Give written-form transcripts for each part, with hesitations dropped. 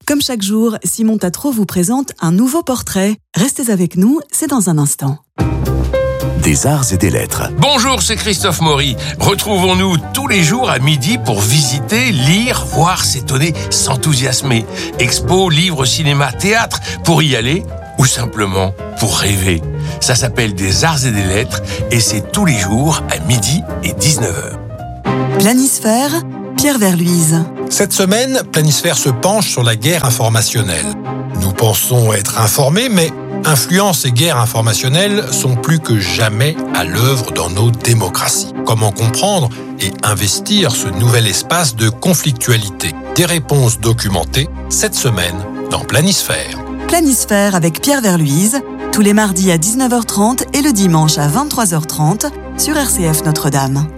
Comme chaque jour, Simon Tatro vous présente un nouveau portrait. Restez avec nous, c'est dans un instant. Des arts et des lettres. Bonjour, c'est Christophe Maury. Retrouvons-nous tous les jours à midi pour visiter, lire, voir, s'étonner, s'enthousiasmer. Expo, livres, cinéma, théâtre, pour y aller ou simplement pour rêver. Ça s'appelle Des arts et des lettres et c'est tous les jours à midi et 19h. Planisphère, Pierre Verluise. Cette semaine, Planisphère se penche sur la guerre informationnelle. Nous pensons être informés, mais influence et guerre informationnelle sont plus que jamais à l'œuvre dans nos démocraties. Comment comprendre et investir ce nouvel espace de conflictualité? Des réponses documentées cette semaine dans Planisphère. Planisphère avec Pierre Verluise, tous les mardis à 19h30 et le dimanche à 23h30 sur RCF Notre-Dame.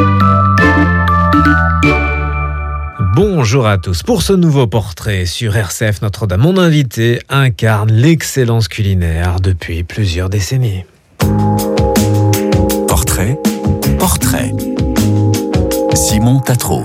Bonjour à tous. Pour ce nouveau portrait sur RCF Notre-Dame, mon invité incarne l'excellence culinaire depuis plusieurs décennies. Portrait. Simon Tatro.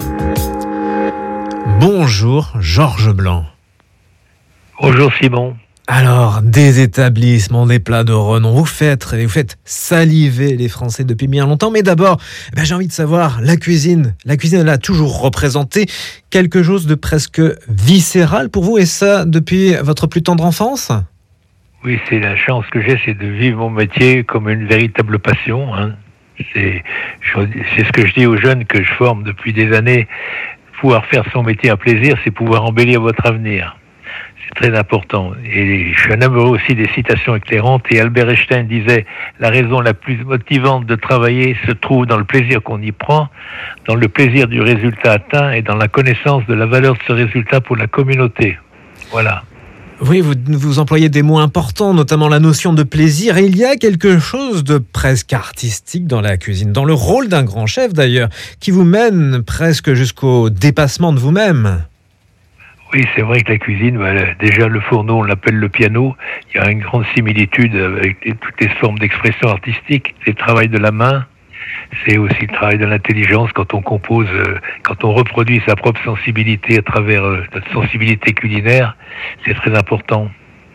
Bonjour Georges Blanc. Bonjour Simon. Alors, des établissements, des plats de renom, vous faites saliver les Français depuis bien longtemps. Mais d'abord, j'ai envie de savoir, la cuisine, elle a toujours représenté quelque chose de presque viscéral pour vous, et ça depuis votre plus tendre enfance? Oui, c'est la chance que j'ai, c'est de vivre mon métier comme une véritable passion. C'est ce que je dis aux jeunes que je forme depuis des années. Pouvoir faire son métier un plaisir, c'est pouvoir embellir votre avenir. C'est très important. Et je suis un amoureux aussi des citations éclairantes. Et Albert Einstein disait « La raison la plus motivante de travailler se trouve dans le plaisir qu'on y prend, dans le plaisir du résultat atteint et dans la connaissance de la valeur de ce résultat pour la communauté. » Voilà. Oui, vous employez des mots importants, notamment la notion de plaisir. Et il y a quelque chose de presque artistique dans la cuisine, dans le rôle d'un grand chef d'ailleurs, qui vous mène presque jusqu'au dépassement de vous-même. Oui, c'est vrai que la cuisine, déjà le fourneau, on l'appelle le piano. Il y a une grande similitude avec toutes les formes d'expression artistique. C'est le travail de la main, c'est aussi le travail de l'intelligence quand on compose, quand on reproduit sa propre sensibilité à travers notre sensibilité culinaire. C'est très important.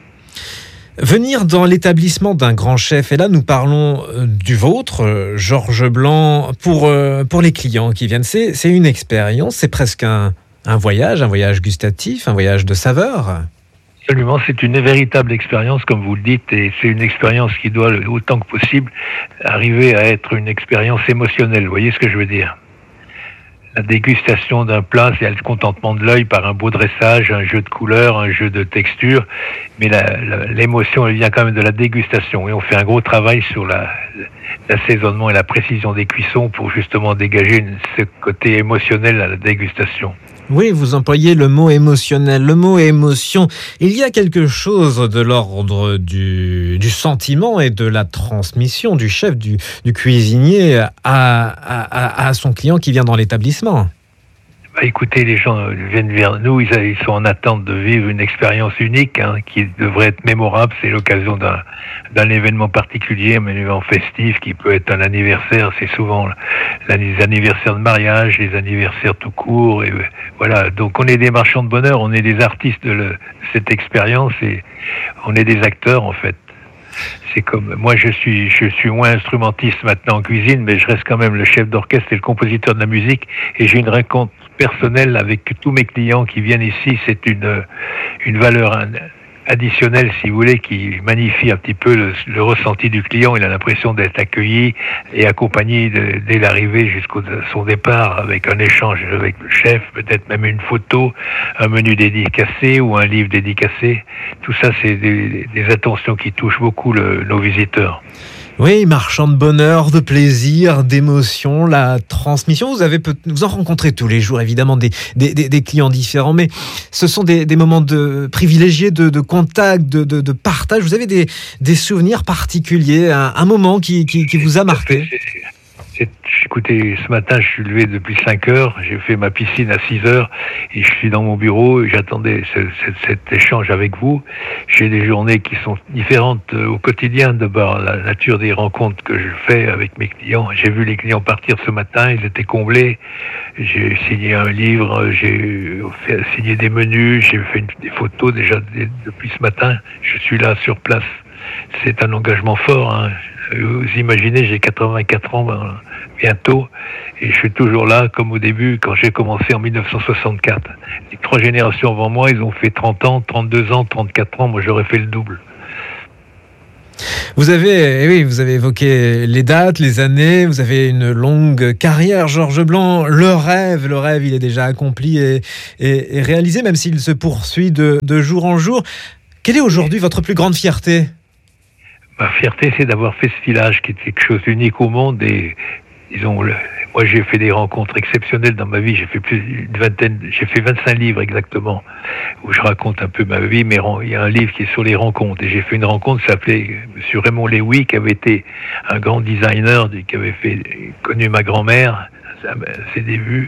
Venir dans l'établissement d'un grand chef, et là nous parlons du vôtre, Georges Blanc, pour les clients qui viennent, c'est une expérience, c'est presque un voyage gustatif, un voyage de saveurs. Absolument, c'est une véritable expérience, comme vous le dites, et c'est une expérience qui doit, autant que possible, arriver à être une expérience émotionnelle. Vous voyez ce que je veux dire? La dégustation d'un plat, c'est le contentement de l'œil par un beau dressage, un jeu de couleurs, un jeu de texture, mais l'émotion, elle vient quand même de la dégustation. Et on fait un gros travail sur l'assaisonnement et la précision des cuissons pour justement dégager ce côté émotionnel à la dégustation. Oui, vous employez le mot émotionnel, le mot émotion. Il y a quelque chose de l'ordre du sentiment et de la transmission du chef, du cuisinier à son client qui vient dans l'établissement. Écoutez, les gens viennent vers nous, ils sont en attente de vivre une expérience unique qui devrait être mémorable. C'est l'occasion d'un événement particulier, un événement festif qui peut être un anniversaire. C'est souvent les anniversaires de mariage, les anniversaires tout court. Et voilà, donc on est des marchands de bonheur, on est des artistes de cette expérience et on est des acteurs en fait. C'est comme moi, je suis moins instrumentiste maintenant en cuisine, mais je reste quand même le chef d'orchestre et le compositeur de la musique. Et j'ai une rencontre personnelle avec tous mes clients qui viennent ici. C'est une valeur additionnelle, si vous voulez, qui magnifie un petit peu le ressenti du client. Il a l'impression d'être accueilli et accompagné dès l'arrivée jusqu'au son départ, avec un échange avec le chef, peut-être même une photo, un menu dédicacé ou un livre dédicacé. Tout ça, c'est des attentions qui touchent beaucoup nos visiteurs. Oui, marchand de bonheur, de plaisir, d'émotion, la transmission. Vous en rencontrez tous les jours, évidemment, des clients différents, mais ce sont des moments privilégiés de contact, de partage. Vous avez des souvenirs particuliers, un moment qui vous a marqué? Écoutez, ce matin, je suis levé depuis 5 heures, j'ai fait ma piscine à 6 heures et je suis dans mon bureau et j'attendais cet échange avec vous. J'ai des journées qui sont différentes au quotidien, d'abord la nature des rencontres que je fais avec mes clients. J'ai vu les clients partir ce matin, ils étaient comblés. J'ai signé un livre, j'ai signé des menus, j'ai fait des photos déjà depuis ce matin. Je suis là sur place. C'est un engagement fort, hein. Vous imaginez, j'ai 84 ans bientôt et je suis toujours là comme au début quand j'ai commencé en 1964. Les 3 générations avant moi, ils ont fait 30 ans, 32 ans, 34 ans, moi j'aurais fait le double. Vous avez évoqué les dates, les années, vous avez une longue carrière, Georges Blanc. Le rêve, il est déjà accompli et réalisé, même s'il se poursuit de jour en jour. Quelle est aujourd'hui votre plus grande fierté ? Ma fierté, c'est d'avoir fait ce village qui est quelque chose d'unique au monde et moi j'ai fait des rencontres exceptionnelles dans ma vie. J'ai fait 25 livres exactement où je raconte un peu ma vie, mais il y a un livre qui est sur les rencontres et j'ai fait une rencontre qui s'appelait Monsieur Raymond Léwy, qui avait été un grand designer, qui avait connu ma grand-mère à ses débuts,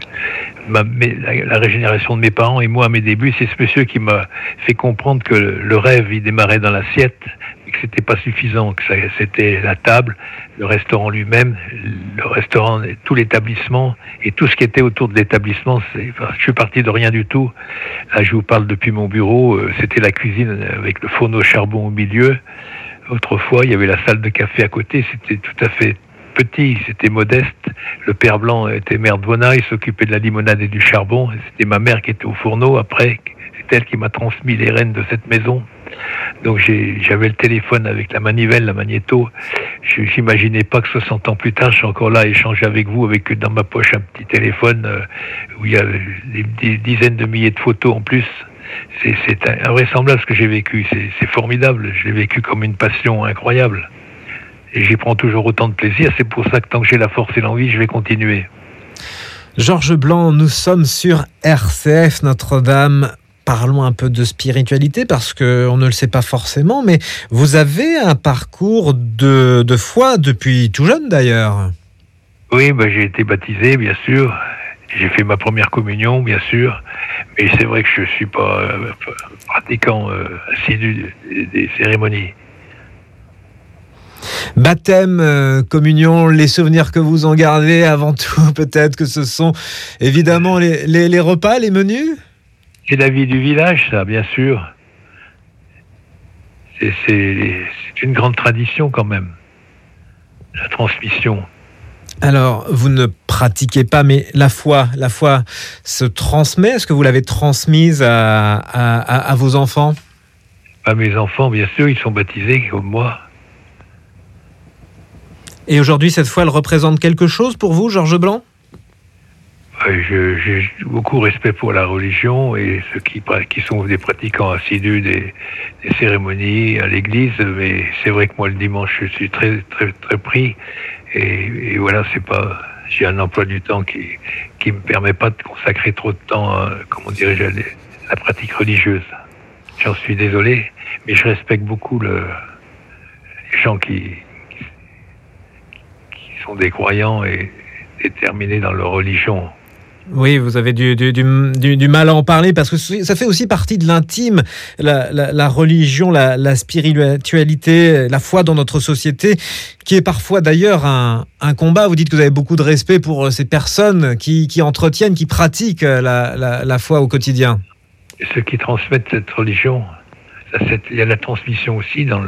la régénération de mes parents et moi à mes débuts. C'est ce monsieur qui m'a fait comprendre que le rêve il démarrait dans l'assiette, que c'était pas suffisant, que c'était la table, le restaurant lui-même, le restaurant, tout l'établissement et tout ce qui était autour de l'établissement. Je suis parti de rien du tout. Là, je vous parle depuis mon bureau. C'était la cuisine avec le fourneau au charbon au milieu. Autrefois, il y avait la salle de café à côté. C'était tout à fait petit, c'était modeste. Le père Blanc était maire de Vona, il s'occupait de la limonade et du charbon. C'était ma mère qui était au fourneau. Après, c'est elle qui m'a transmis les rênes de cette maison. Donc j'avais le téléphone avec la manivelle, la magnéto. J'imaginais pas que 60 ans plus tard, je suis encore là à échanger avec vous, avec dans ma poche un petit téléphone où il y a des dizaines de milliers de photos en plus. C'est invraisemblable ce que j'ai vécu. C'est formidable. Je l'ai vécu comme une passion incroyable. Et j'y prends toujours autant de plaisir. C'est pour ça que tant que j'ai la force et l'envie, je vais continuer. Georges Blanc, nous sommes sur RCF Notre-Dame. Parlons un peu de spiritualité parce qu'on ne le sait pas forcément, mais vous avez un parcours de foi depuis tout jeune d'ailleurs. Oui, j'ai été baptisé, bien sûr. J'ai fait ma première communion, bien sûr. Mais c'est vrai que je ne suis pas pratiquant assidu des cérémonies. Baptême, communion, les souvenirs que vous en gardez avant tout, peut-être que ce sont évidemment les repas, les menus ? C'est la vie du village, ça, bien sûr. C'est une grande tradition quand même, la transmission. Alors, vous ne pratiquez pas, mais la foi se transmet. Est-ce que vous l'avez transmise à vos enfants ? À mes enfants, bien sûr, ils sont baptisés comme moi. Et aujourd'hui, cette foi, elle représente quelque chose pour vous, Georges Blanc ? J'ai beaucoup de respect pour la religion et ceux qui sont des pratiquants assidus des cérémonies à l'église, mais c'est vrai que moi le dimanche je suis très très très pris et voilà, j'ai un emploi du temps qui me permet pas de consacrer trop de temps à, la pratique religieuse. J'en suis désolé, mais je respecte beaucoup les gens qui sont des croyants et déterminés dans leur religion. Oui, vous avez du mal à en parler parce que ça fait aussi partie de l'intime, la religion, la spiritualité, la foi dans notre société, qui est parfois d'ailleurs un combat. Vous dites que vous avez beaucoup de respect pour ces personnes qui entretiennent, qui pratiquent la foi au quotidien. Et ceux qui transmettent cette religion, il y a la transmission aussi dans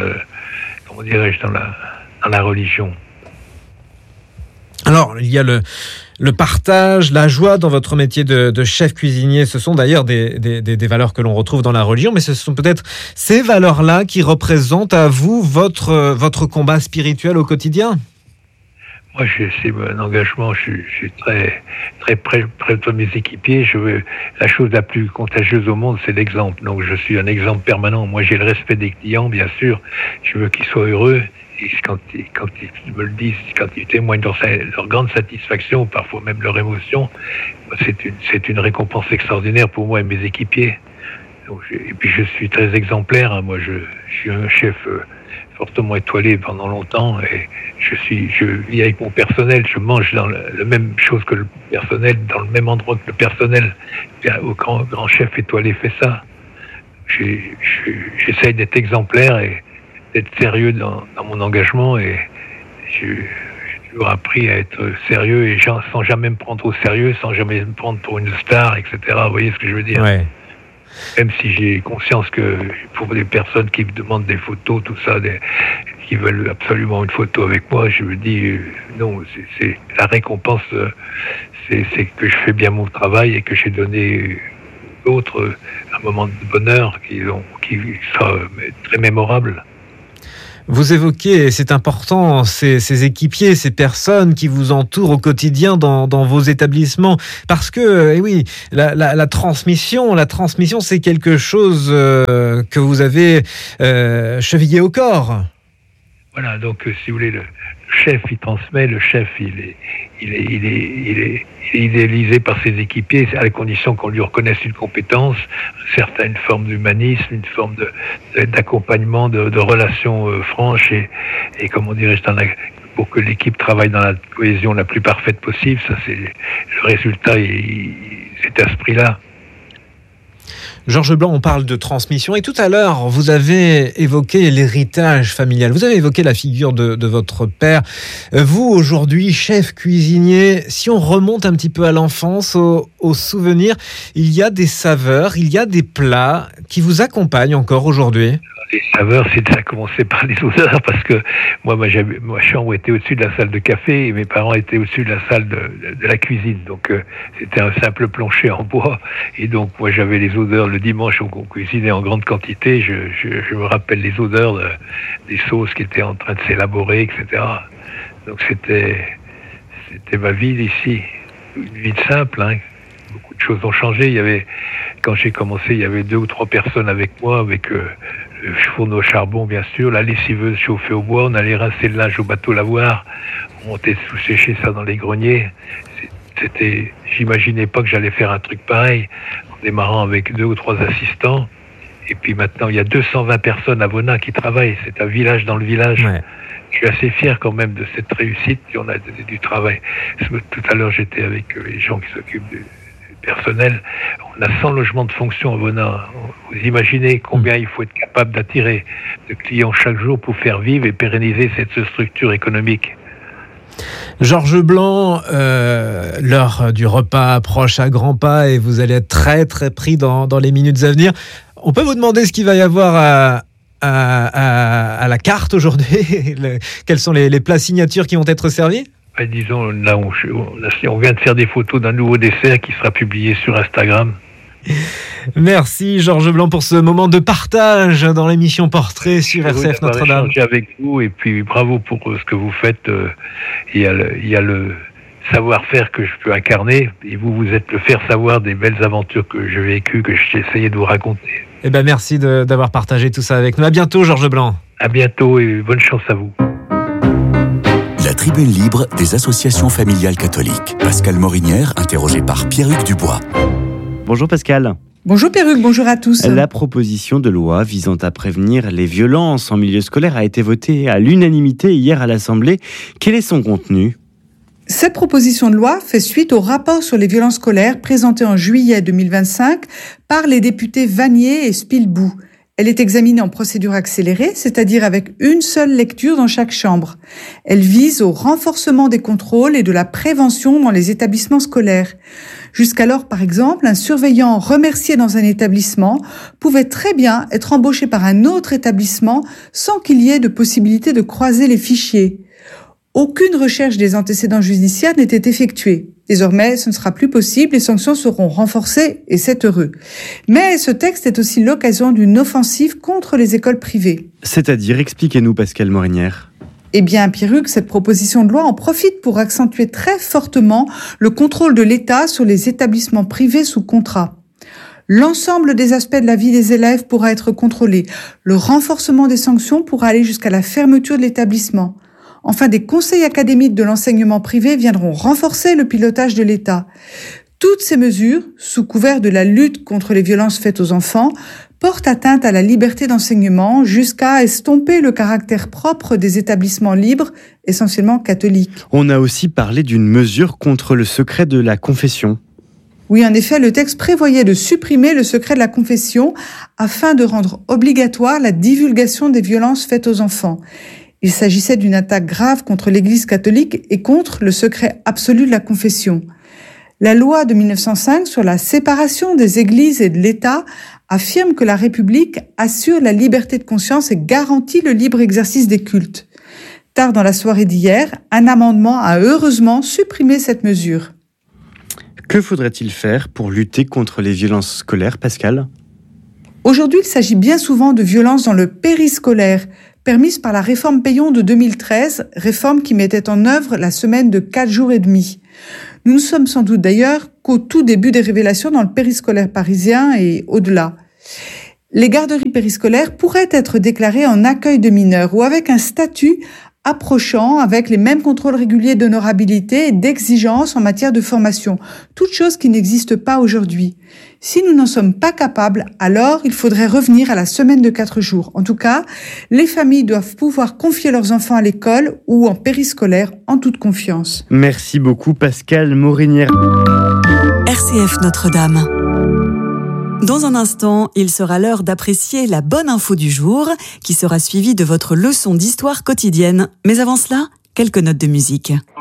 la religion. Alors, il y a le partage, la joie dans votre métier de chef cuisinier. Ce sont d'ailleurs des valeurs que l'on retrouve dans la religion, mais ce sont peut-être ces valeurs-là qui représentent à vous votre combat spirituel au quotidien. Moi, c'est un engagement. Je suis très très près de mes équipiers. La chose la plus contagieuse au monde, c'est l'exemple. Donc, je suis un exemple permanent. Moi, j'ai le respect des clients, bien sûr. Je veux qu'ils soient heureux. Et quand ils me le disent, quand ils témoignent leur grande satisfaction, parfois même leur émotion, c'est une récompense extraordinaire pour moi et mes équipiers. Donc, et puis je suis très exemplaire. Moi, je suis un chef fortement étoilé pendant longtemps et je vis avec mon personnel, je mange dans la même chose que le personnel, dans le même endroit que le personnel. Au grand chef étoilé fait ça. J'essaye d'être exemplaire et d'être sérieux dans mon engagement et j'ai toujours appris à être sérieux et sans jamais me prendre au sérieux, sans jamais me prendre pour une star, etc. Vous voyez ce que je veux dire? Ouais. Même si j'ai conscience que pour des personnes qui me demandent des photos, tout ça, qui veulent absolument une photo avec moi, je me dis non, c'est la récompense, c'est que je fais bien mon travail et que j'ai donné d'autres un moment de bonheur qui sera très mémorable. Vous évoquez, c'est important, ces équipiers, ces personnes qui vous entourent au quotidien dans vos établissements. Parce que, oui, la transmission, c'est quelque chose que vous avez chevillé au corps. Voilà, donc si vous voulez, le chef, il transmet, le chef, il est idéalisé par ses équipiers, à la condition qu'on lui reconnaisse une compétence, une forme d'humanisme, une forme d'accompagnement, de relations franches et comment dirais-je, pour que l'équipe travaille dans la cohésion la plus parfaite possible. Ça, c'est le résultat, cet esprit-là. Georges Blanc, on parle de transmission et tout à l'heure, vous avez évoqué l'héritage familial. Vous avez évoqué la figure de votre père. Vous, aujourd'hui, chef cuisinier, si on remonte un petit peu à l'enfance, aux souvenirs, il y a des saveurs, il y a des plats qui vous accompagnent encore aujourd'hui? Les saveurs, c'est à commencer par les odeurs, parce que ma chambre était au-dessus de la salle de café et mes parents étaient au-dessus de la salle de la cuisine. Donc c'était un simple plancher en bois. Et donc moi j'avais les odeurs le dimanche où on cuisinait en grande quantité. Je me rappelle les odeurs des sauces qui étaient en train de s'élaborer, etc. Donc c'était ma vie ici. Une vie simple, hein. Beaucoup de choses ont changé. Quand j'ai commencé, il y avait 2 ou 3 personnes avec moi, avec le fourneau au charbon, bien sûr, la lessiveuse chauffée au bois, on allait rincer le linge au bateau lavoir, on montait sous-sécher ça dans les greniers. J'imaginais pas que j'allais faire un truc pareil, en démarrant avec 2 ou 3 assistants. Et puis maintenant, il y a 220 personnes à Vonin qui travaillent. C'est un village dans le village. Ouais. Je suis assez fier quand même de cette réussite, et on a donné du travail. Tout à l'heure, j'étais avec les gens qui s'occupent du personnel. On a 100 logements de fonction à Vonin. Vous imaginez combien il faut être capable d'attirer de clients chaque jour pour faire vivre et pérenniser cette structure économique. Georges Blanc, l'heure du repas approche à grands pas et vous allez être très très pris dans les minutes à venir. On peut vous demander ce qu'il va y avoir à la carte aujourd'hui? Quels sont les plats signatures qui vont être servis? Disons, là, on vient de faire des photos d'un nouveau dessert qui sera publié sur Instagram. Merci Georges Blanc pour ce moment de partage dans l'émission Portrait sur RCF Notre-Dame. Avec vous et puis bravo pour ce que vous faites. Il y a le savoir-faire que je peux incarner et vous êtes le faire-savoir des belles aventures que j'ai vécues, que j'ai essayé de vous raconter. Eh ben merci d'avoir partagé tout ça avec nous. À bientôt Georges Blanc. À bientôt et bonne chance à vous. La tribune libre des associations familiales catholiques. Pascal Morinière, interrogé par Pierre-Hugues Dubois. Bonjour Pascal. Bonjour Pierre-Hugues, bonjour à tous. La proposition de loi visant à prévenir les violences en milieu scolaire a été votée à l'unanimité hier à l'Assemblée. Quel est son contenu ? Cette proposition de loi fait suite au rapport sur les violences scolaires présenté en juillet 2025 par les députés Vanier et Spilbou. Elle est examinée en procédure accélérée, c'est-à-dire avec une seule lecture dans chaque chambre. Elle vise au renforcement des contrôles et de la prévention dans les établissements scolaires. Jusqu'alors, par exemple, un surveillant remercié dans un établissement pouvait très bien être embauché par un autre établissement sans qu'il y ait de possibilité de croiser les fichiers. Aucune recherche des antécédents judiciaires n'était effectuée. Désormais, ce ne sera plus possible, les sanctions seront renforcées et c'est heureux. Mais ce texte est aussi l'occasion d'une offensive contre les écoles privées. C'est-à-dire, expliquez-nous Pascal Morinière. Eh bien, Pierre-Hugues, cette proposition de loi en profite pour accentuer très fortement le contrôle de l'État sur les établissements privés sous contrat. L'ensemble des aspects de la vie des élèves pourra être contrôlé. Le renforcement des sanctions pourra aller jusqu'à la fermeture de l'établissement. Enfin, des conseils académiques de l'enseignement privé viendront renforcer le pilotage de l'État. Toutes ces mesures, sous couvert de la lutte contre les violences faites aux enfants, portent atteinte à la liberté d'enseignement jusqu'à estomper le caractère propre des établissements libres, essentiellement catholiques. On a aussi parlé d'une mesure contre le secret de la confession. Oui, en effet, le texte prévoyait de supprimer le secret de la confession afin de rendre obligatoire la divulgation des violences faites aux enfants. Il s'agissait d'une attaque grave contre l'Église catholique et contre le secret absolu de la confession. La loi de 1905 sur la séparation des églises et de l'État affirme que la République assure la liberté de conscience et garantit le libre exercice des cultes. Tard dans la soirée d'hier, un amendement a heureusement supprimé cette mesure. Que faudrait-il faire pour lutter contre les violences scolaires, Pascal ? Aujourd'hui, il s'agit bien souvent de violences dans le périscolaire, permise par la réforme Payon de 2013, réforme qui mettait en œuvre la semaine de 4 jours et demi. Nous ne sommes sans doute d'ailleurs qu'au tout début des révélations dans le périscolaire parisien et au-delà. Les garderies périscolaires pourraient être déclarées en accueil de mineurs ou avec un statut approchant avec les mêmes contrôles réguliers d'honorabilité et d'exigence en matière de formation, toute chose qui n'existe pas aujourd'hui. Si nous n'en sommes pas capables, alors il faudrait revenir à la semaine de 4 jours. En tout cas, les familles doivent pouvoir confier leurs enfants à l'école ou en périscolaire en toute confiance. Merci beaucoup Pascal Morinière. RCF Notre-Dame. Dans un instant, il sera l'heure d'apprécier la bonne info du jour, qui sera suivie de votre leçon d'histoire quotidienne. Mais avant cela, quelques notes de musique.